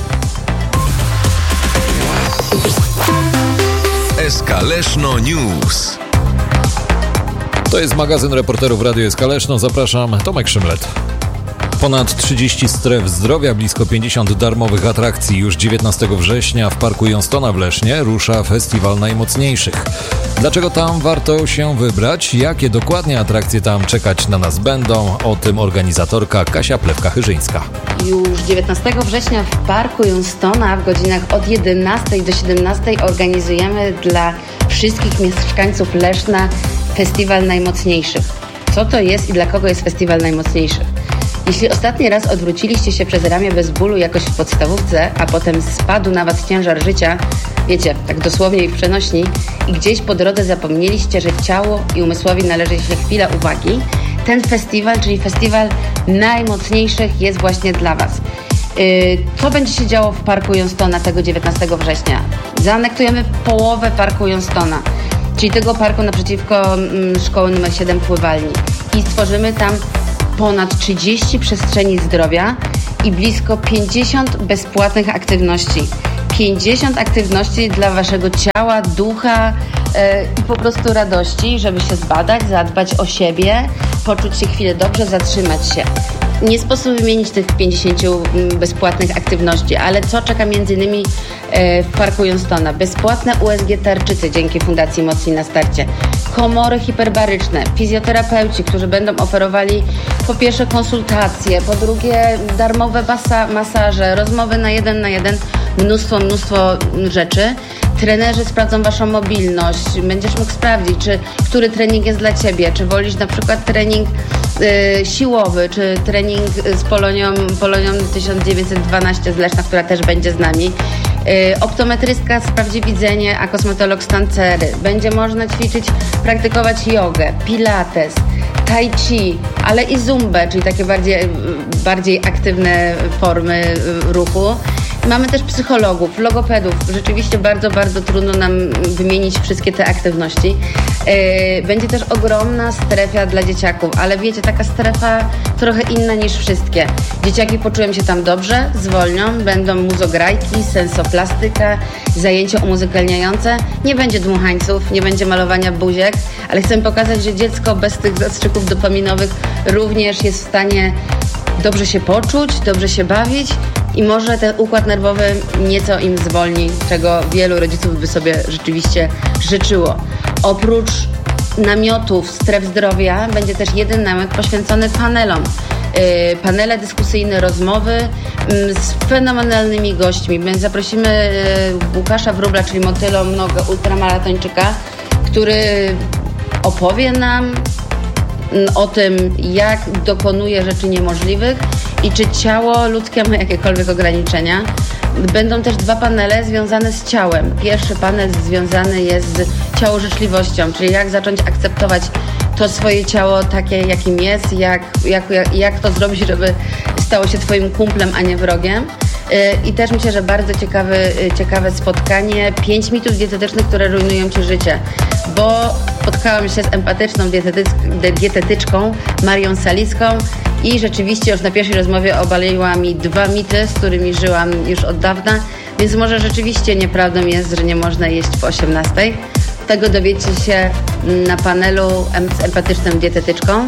S K Leszno News.
To jest magazyn reporterów Radio S K Leszno. Zapraszam, Tomek Szymlet. Ponad trzydzieści stref zdrowia, blisko pięćdziesiąt darmowych atrakcji. Już dziewiętnastego września w Parku Jonstona w Lesznie rusza Festiwal Najmocniejszych. Dlaczego tam warto się wybrać? Jakie dokładnie atrakcje tam czekać na nas będą? O tym organizatorka Kasia Plewka-Chyżyńska.
Już dziewiętnastego września w Parku Johnstona w godzinach od jedenastej do siedemnastej organizujemy dla wszystkich mieszkańców Leszna Festiwal Najmocniejszych. Co to jest i dla kogo jest Festiwal Najmocniejszych? Jeśli ostatni raz odwróciliście się przez ramię bez bólu jakoś w podstawówce, a potem spadł na was ciężar życia, wiecie, tak dosłownie i w przenośni, i gdzieś po drodze zapomnieliście, że ciało i umysłowi należy się chwila uwagi, ten festiwal, czyli Festiwal Najmocniejszych, jest właśnie dla was. Yy, co będzie się działo w Parku Johnstona tego dziewiętnastego września? Zaanektujemy połowę Parku Johnstona, czyli tego parku naprzeciwko mm, szkoły numer siedem Pływalni, i stworzymy tam ponad trzydzieści przestrzeni zdrowia i blisko pięćdziesiąt bezpłatnych aktywności. pięćdziesiąt aktywności dla waszego ciała, ducha yy, i po prostu radości, żeby się zbadać, zadbać o siebie, poczuć się chwilę dobrze, zatrzymać się. Nie sposób wymienić tych pięćdziesięciu bezpłatnych aktywności, ale co czeka między innymi w Parku Johnstona? Bezpłatne U S G tarczycy dzięki Fundacji Mocni na starcie. Komory hiperbaryczne, fizjoterapeuci, którzy będą oferowali po pierwsze konsultacje, po drugie darmowe masa- masaże, rozmowy na jeden na jeden, mnóstwo, mnóstwo rzeczy. Trenerzy sprawdzą waszą mobilność, będziesz mógł sprawdzić, czy który trening jest dla ciebie, czy wolisz na przykład trening y, siłowy, czy trening z Polonią, Polonią tysiąc dziewięćset dwanaście z Leszna, która też będzie z nami. Y, optometrystka sprawdzi widzenie, a kosmetolog stan cery. Będzie można ćwiczyć, praktykować jogę, pilates, tai chi, ale i zumbę, czyli takie bardziej, bardziej aktywne formy ruchu. Mamy też psychologów, logopedów. Rzeczywiście bardzo, bardzo trudno nam wymienić wszystkie te aktywności. Będzie też ogromna strefa dla dzieciaków, ale wiecie, taka strefa trochę inna niż wszystkie. Dzieciaki poczują się tam dobrze, zwolnią, będą muzograjki, sensoplastyka, zajęcia umuzykalniające. Nie będzie dmuchańców, nie będzie malowania buziek, ale chcę pokazać, że dziecko bez tych zastrzyków dopaminowych również jest w stanie dobrze się poczuć, dobrze się bawić i może ten układ nerwowy nieco im zwolni, czego wielu rodziców by sobie rzeczywiście życzyło. Oprócz namiotów, stref zdrowia będzie też jeden namiot poświęcony panelom. Yy, panele dyskusyjne, rozmowy yy, z fenomenalnymi gośćmi. My zaprosimy yy, Łukasza Wróbla, czyli motylonogę ultramaratończyka, który opowie nam o tym, jak dokonuje rzeczy niemożliwych i czy ciało ludzkie ma jakiekolwiek ograniczenia. Będą też dwa panele związane z ciałem. Pierwszy panel związany jest z ciałożyczliwością, czyli jak zacząć akceptować to swoje ciało takie, jakim jest, jak, jak, jak, jak to zrobić, żeby stało się twoim kumplem, a nie wrogiem. I też myślę, że bardzo ciekawy, ciekawe spotkanie. Pięć mitów dietetycznych, które rujnują ci życie. Bo spotkałam się z empatyczną dietetyc- dietetyczką Marią Salicką i rzeczywiście już na pierwszej rozmowie obaliła mi dwa mity, z którymi żyłam już od dawna. Więc może rzeczywiście nieprawdą jest, że nie można jeść po osiemnastej. Tego dowiecie się na panelu z empatyczną dietetyczką.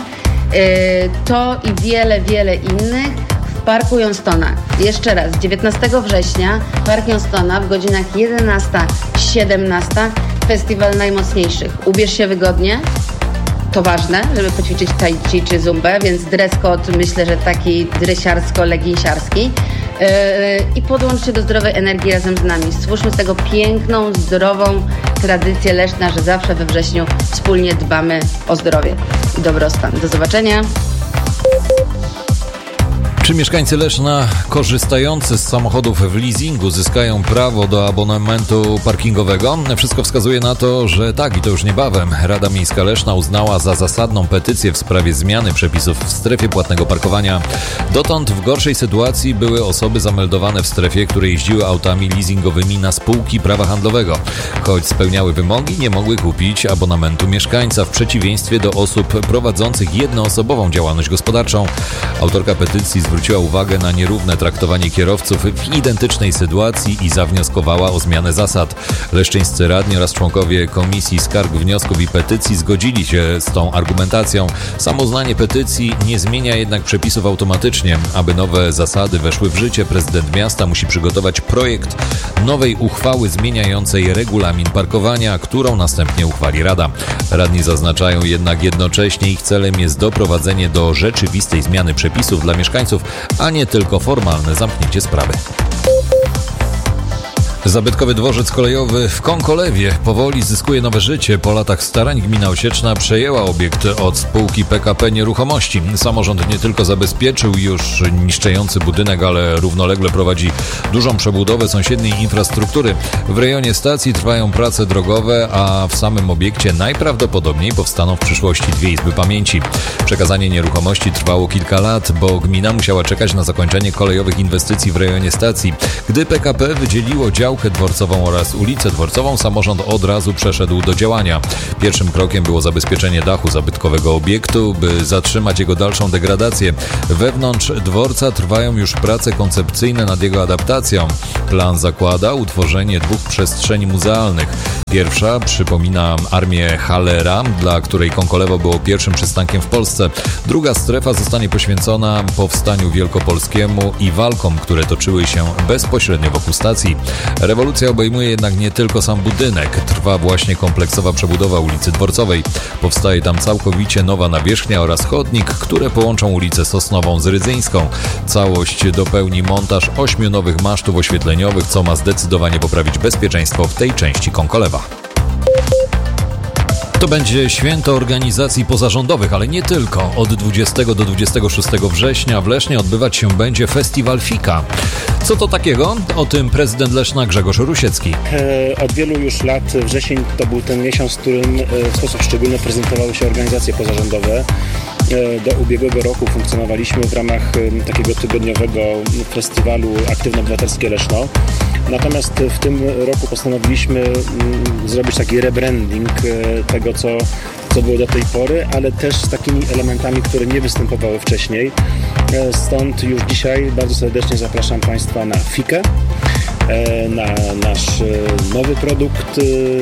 To i wiele, wiele innych w Parku Johnstona. Jeszcze raz, dziewiętnastego września Park Johnstona w godzinach jedenasta siedemnasta Festiwal Najmocniejszych. Ubierz się wygodnie, to ważne, żeby poćwiczyć tai chi czy zumbę, więc dress code myślę, że taki dresiarsko-leginsiarski. Yy, I podłącz się do zdrowej energii razem z nami. Stwórzmy z tego piękną, zdrową tradycję Leszna, że zawsze we wrześniu wspólnie dbamy o zdrowie i dobrostan. Do zobaczenia.
Czy mieszkańcy Leszna korzystający z samochodów w leasingu zyskają prawo do abonamentu parkingowego? Wszystko wskazuje na to, że tak i to już niebawem. Rada Miejska Leszna uznała za zasadną petycję w sprawie zmiany przepisów w strefie płatnego parkowania. Dotąd w gorszej sytuacji były osoby zameldowane w strefie, które jeździły autami leasingowymi na spółki prawa handlowego. Choć spełniały wymogi, nie mogły kupić abonamentu mieszkańca w przeciwieństwie do osób prowadzących jednoosobową działalność gospodarczą. Autorka petycji zwróciła zwróciła uwagę na nierówne traktowanie kierowców w identycznej sytuacji i zawnioskowała o zmianę zasad. Leszczyńscy radni oraz członkowie Komisji Skarg, Wniosków i Petycji zgodzili się z tą argumentacją. Samo uznanie petycji nie zmienia jednak przepisów automatycznie. Aby nowe zasady weszły w życie, prezydent miasta musi przygotować projekt nowej uchwały zmieniającej regulamin parkowania, którą następnie uchwali Rada. Radni zaznaczają jednak jednocześnie, ich celem jest doprowadzenie do rzeczywistej zmiany przepisów dla mieszkańców, a nie tylko formalne zamknięcie sprawy. Zabytkowy dworzec kolejowy w Konkolewie powoli zyskuje nowe życie. Po latach starań gmina Osieczna przejęła obiekt od spółki P K P Nieruchomości. Samorząd nie tylko zabezpieczył już niszczejący budynek, ale równolegle prowadzi dużą przebudowę sąsiedniej infrastruktury. W rejonie stacji trwają prace drogowe, a w samym obiekcie najprawdopodobniej powstaną w przyszłości dwie izby pamięci. Przekazanie nieruchomości trwało kilka lat, bo gmina musiała czekać na zakończenie kolejowych inwestycji w rejonie stacji. Gdy P K P wydzieliło dział dworcową oraz ulicę Dworcową, samorząd od razu przeszedł do działania. Pierwszym krokiem było zabezpieczenie dachu zabytkowego obiektu, by zatrzymać jego dalszą degradację. Wewnątrz dworca trwają już prace koncepcyjne nad jego adaptacją. Plan zakłada utworzenie dwóch przestrzeni muzealnych. Pierwsza przypomina Armię Hallera, dla której Konkolewo było pierwszym przystankiem w Polsce. Druga strefa zostanie poświęcona powstaniu wielkopolskiemu i walkom, które toczyły się bezpośrednio wokół stacji. Rewolucja obejmuje jednak nie tylko sam budynek. Trwa właśnie kompleksowa przebudowa ulicy Dworcowej. Powstaje tam całkowicie nowa nawierzchnia oraz chodnik, które połączą ulicę Sosnową z Rydzyńską. Całość dopełni montaż ośmiu nowych masztów oświetleniowych, co ma zdecydowanie poprawić bezpieczeństwo w tej części Konkolewa. To będzie święto organizacji pozarządowych, ale nie tylko. Od dwudziestego do dwudziestego szóstego września w Lesznie odbywać się będzie Festiwal Fika. Co to takiego? O tym prezydent Leszna Grzegorz Rusiecki.
Od wielu już lat wrzesień to był ten miesiąc, w którym w sposób szczególny prezentowały się organizacje pozarządowe. Do ubiegłego roku funkcjonowaliśmy w ramach takiego tygodniowego festiwalu Aktywne Obywatelskie Leszno. Natomiast w tym roku postanowiliśmy zrobić taki rebranding tego, co, co było do tej pory, ale też z takimi elementami, które nie występowały wcześniej. Stąd już dzisiaj bardzo serdecznie zapraszam Państwa na Fikę, na nasz nowy produkt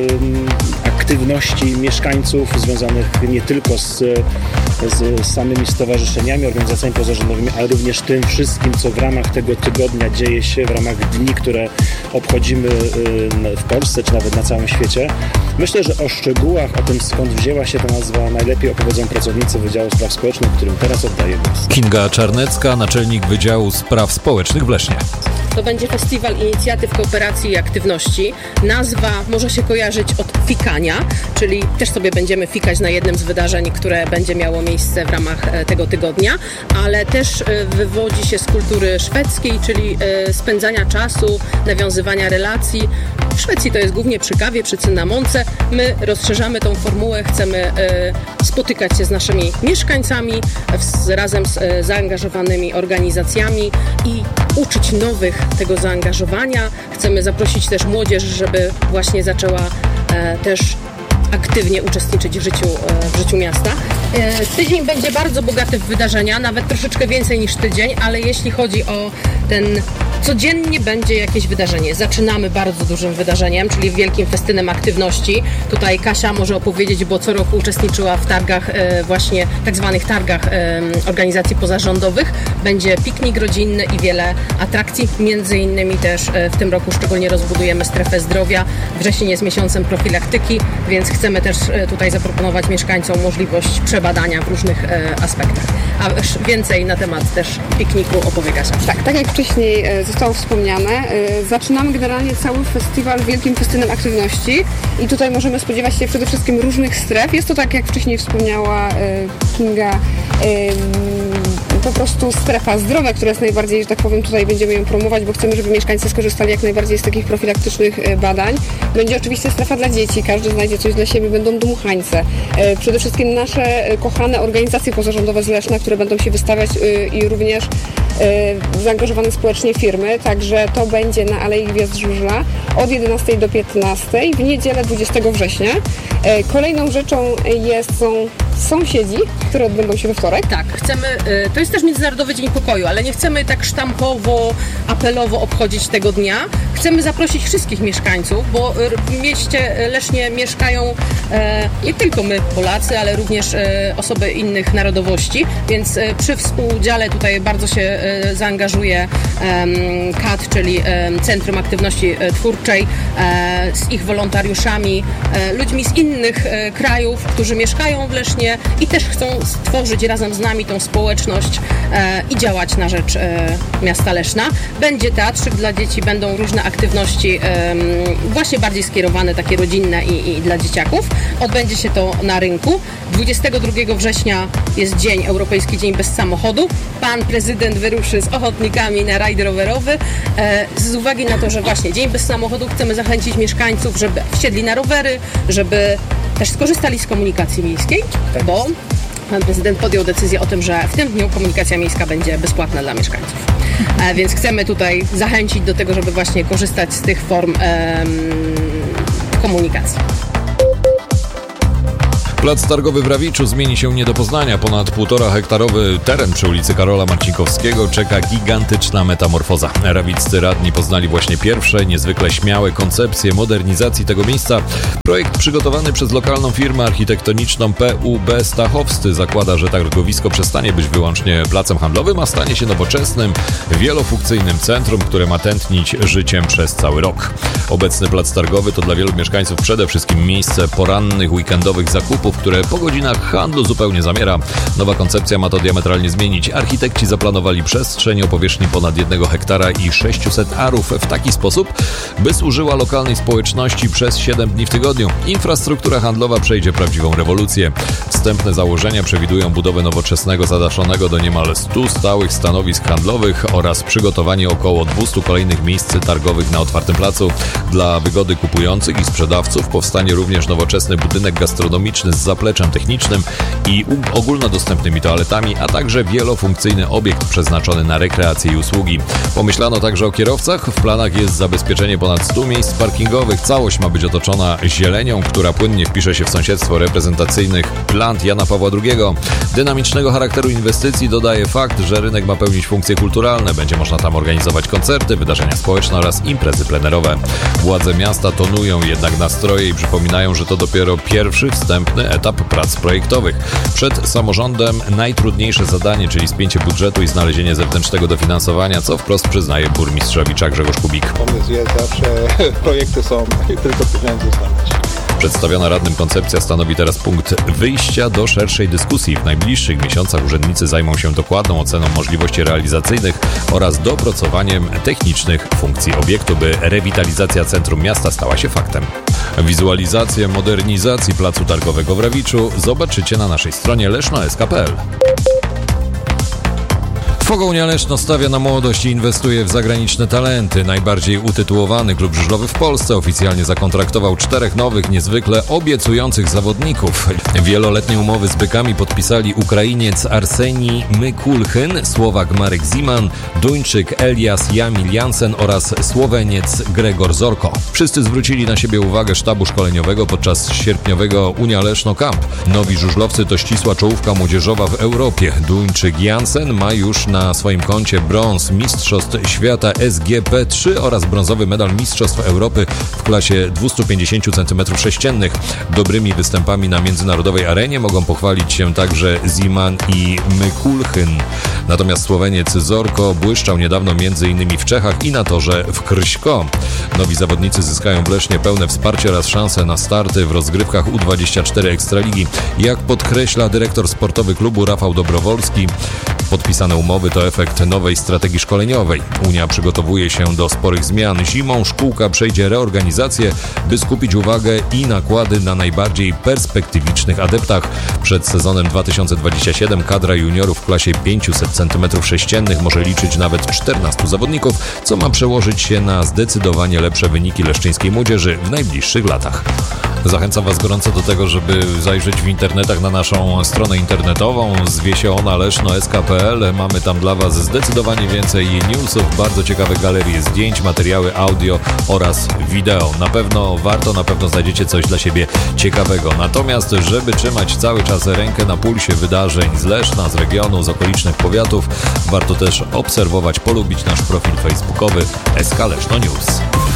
aktywności mieszkańców związanych nie tylko z, z samymi stowarzyszeniami, organizacjami pozarządowymi, ale również tym wszystkim, co w ramach tego tygodnia dzieje się, w ramach dni, które obchodzimy w Polsce, czy nawet na całym świecie. Myślę, że o szczegółach, o tym, skąd wzięła się ta nazwa, najlepiej opowiedzą pracownicy Wydziału Spraw Społecznych, którym teraz oddaję głos.
Kinga Czarnecka, naczelnik Wydziału Spraw Społecznych w Lesznie.
To będzie Festiwal Inicjatyw, Kooperacji i Aktywności. Nazwa może się kojarzyć od fikania, czyli też sobie będziemy fikać na jednym z wydarzeń, które będzie miało miejsce w ramach tego tygodnia, ale też wywodzi się z kultury szwedzkiej, czyli spędzania czasu, nawiązywania relacji. W Szwecji to jest głównie przy kawie, przy cynamonce. My rozszerzamy tą formułę, chcemy spotykać się z naszymi mieszkańcami, razem z zaangażowanymi organizacjami i uczyć nowych tego zaangażowania. Chcemy zaprosić też młodzież, żeby właśnie zaczęła e, też aktywnie uczestniczyć w życiu, w życiu miasta. Tydzień będzie bardzo bogaty w wydarzenia, nawet troszeczkę więcej niż tydzień, ale jeśli chodzi o ten... Codziennie będzie jakieś wydarzenie. Zaczynamy bardzo dużym wydarzeniem, czyli wielkim festynem aktywności. Tutaj Kasia może opowiedzieć, bo co roku uczestniczyła w targach, właśnie tak zwanych targach organizacji pozarządowych. Będzie piknik rodzinny i wiele atrakcji. Między innymi też w tym roku szczególnie rozbudujemy strefę zdrowia. Wrzesień jest miesiącem profilaktyki, więc chcemy też tutaj zaproponować mieszkańcom możliwość przebadania w różnych aspektach. A więcej na temat też pikniku opowie Kasia.
Tak, tak jak wcześniej zostało wspomniane, zaczynamy generalnie cały festiwal wielkim festynem aktywności i tutaj możemy spodziewać się przede wszystkim różnych stref. Jest to, tak jak wcześniej wspomniała Kinga, po prostu strefa zdrowia, która jest najbardziej, że tak powiem, tutaj będziemy ją promować, bo chcemy, żeby mieszkańcy skorzystali jak najbardziej z takich profilaktycznych badań. Będzie oczywiście strefa dla dzieci, każdy znajdzie coś dla siebie, będą dmuchańce. Przede wszystkim nasze kochane organizacje pozarządowe z Leszna, które będą się wystawiać i również zaangażowane społecznie firmy, także to będzie na Alei Gwiazd Żużla od jedenastej do piętnastej w niedzielę dwudziestego września. Kolejną rzeczą jest, są sąsiedzi, które odbędą się we wtorek.
Tak, chcemy, to jest też Międzynarodowy Dzień Pokoju, ale nie chcemy tak sztampowo, apelowo obchodzić tego dnia. Chcemy zaprosić wszystkich mieszkańców, bo w mieście Lesznie mieszkają nie tylko my, Polacy, ale również osoby innych narodowości, więc przy współudziale tutaj bardzo się zaangażuje K A T, czyli Centrum Aktywności Twórczej, z ich wolontariuszami, ludźmi z innych krajów, którzy mieszkają w Lesznie i też chcą stworzyć razem z nami tą społeczność i działać na rzecz miasta Leszna. Będzie teatrzyk dla dzieci, będą różne aktywności właśnie bardziej skierowane, takie rodzinne i, i dla dzieciaków. Odbędzie się to na rynku. dwudziestego drugiego września jest dzień, Europejski Dzień Bez Samochodu. Pan prezydent wyruszy z ochotnikami na rajd rowerowy. Z uwagi na to, że właśnie Dzień Bez Samochodu, chcemy zachęcić mieszkańców, żeby wsiedli na rowery, żeby też skorzystali z komunikacji miejskiej, bo pan prezydent podjął decyzję o tym, że w tym dniu komunikacja miejska będzie bezpłatna dla mieszkańców. E, więc chcemy tutaj zachęcić do tego, żeby właśnie korzystać z tych form em, komunikacji.
Plac targowy w Rawiczu zmieni się nie do poznania. Ponad półtora hektarowy teren przy ulicy Karola Marcinkowskiego czeka gigantyczna metamorfoza. Rawiccy radni poznali właśnie pierwsze, niezwykle śmiałe koncepcje modernizacji tego miejsca. Projekt przygotowany przez lokalną firmę architektoniczną P U B Stachowscy zakłada, że targowisko przestanie być wyłącznie placem handlowym, a stanie się nowoczesnym, wielofunkcyjnym centrum, które ma tętnić życiem przez cały rok. Obecny plac targowy to dla wielu mieszkańców przede wszystkim miejsce porannych, weekendowych zakupów, które po godzinach handlu zupełnie zamiera. Nowa koncepcja ma to diametralnie zmienić. Architekci zaplanowali przestrzeń o powierzchni ponad jednego hektara i sześciuset arów w taki sposób, by służyła lokalnej społeczności przez siedem dni w tygodniu. Infrastruktura handlowa przejdzie prawdziwą rewolucję. Wstępne założenia przewidują budowę nowoczesnego, zadaszonego do niemal stu stałych stanowisk handlowych oraz przygotowanie około dwustu kolejnych miejsc targowych na otwartym placu. Dla wygody kupujących i sprzedawców powstanie również nowoczesny budynek gastronomiczny z zapleczem technicznym i ogólnodostępnymi toaletami, a także wielofunkcyjny obiekt przeznaczony na rekreację i usługi. Pomyślano także o kierowcach. W planach jest zabezpieczenie ponad stu miejsc parkingowych. Całość ma być otoczona zielenią, która płynnie wpisze się w sąsiedztwo reprezentacyjnych plant Jana Pawła drugiego. Dynamicznego charakteru inwestycji dodaje fakt, że rynek ma pełnić funkcje kulturalne. Będzie można tam organizować koncerty, wydarzenia społeczne oraz imprezy plenerowe. Władze miasta tonują jednak nastroje i przypominają, że to dopiero pierwszy wstępny etap prac projektowych. Przed samorządem najtrudniejsze zadanie, czyli spięcie budżetu i znalezienie zewnętrznego dofinansowania, co wprost przyznaje burmistrz Rawicza Grzegorz Kubik.
Pomysł jest zawsze, projekty są, tylko pieniądze znaleźć.
Przedstawiona radnym koncepcja stanowi teraz punkt wyjścia do szerszej dyskusji. W najbliższych miesiącach urzędnicy zajmą się dokładną oceną możliwości realizacyjnych oraz dopracowaniem technicznych funkcji obiektu, by rewitalizacja centrum miasta stała się faktem. Wizualizację modernizacji placu targowego w Rawiczu zobaczycie na naszej stronie leszno kropka es ka kropka pe el. Fogounia Leszno stawia na młodość i inwestuje w zagraniczne talenty. Najbardziej utytułowany klub żużlowy w Polsce oficjalnie zakontraktował czterech nowych, niezwykle obiecujących zawodników. Wieloletnie umowy z bykami podpisali Ukrainiec Arsenij Mykulchyn, Słowak Marek Ziman, Duńczyk Elias Jamil Jansen oraz Słoweniec Gregor Zorko. Wszyscy zwrócili na siebie uwagę sztabu szkoleniowego podczas sierpniowego Unia Leszno Camp. Nowi żużlowcy to ścisła czołówka młodzieżowa w Europie. Duńczyk Jansen ma już na swoim koncie brąz Mistrzostw Świata S G P trzy oraz brązowy medal Mistrzostw Europy w klasie dwieście pięćdziesiąt centymetrów sześciennych. Dobrymi występami na międzynarodowej arenie mogą pochwalić się także Ziman i Mykulchyn. Natomiast Słoweniec Zorko błyszczał niedawno między innymi w Czechach i na torze w Krśko. Nowi zawodnicy zyskają w Lesznie pełne wsparcie oraz szanse na starty w rozgrywkach U dwadzieścia cztery Ekstraligi. Jak podkreśla dyrektor sportowy klubu Rafał Dobrowolski, podpisane umowy to efekt nowej strategii szkoleniowej. Unia przygotowuje się do sporych zmian. Zimą szkółka przejdzie reorganizację, by skupić uwagę i nakłady na najbardziej perspektywicznych adeptach. Przed sezonem dwa tysiące dwudziestym siódmym kadra juniorów w klasie pięćset centymetrów sześciennych może liczyć nawet czternastu zawodników, co ma przełożyć się na zdecydowanie lepsze wyniki leszczyńskiej młodzieży w najbliższych latach. Zachęcam Was gorąco do tego, żeby zajrzeć w internetach na naszą stronę internetową. Zwie się ona leszno kropka es ka kropka pe el. Mamy tam tam dla Was zdecydowanie więcej newsów, bardzo ciekawe galerie zdjęć, materiały audio oraz wideo. Na pewno warto, na pewno znajdziecie coś dla siebie ciekawego. Natomiast, żeby trzymać cały czas rękę na pulsie wydarzeń z Leszna, z regionu, z okolicznych powiatów, warto też obserwować, polubić nasz profil facebookowy S K Leszno News.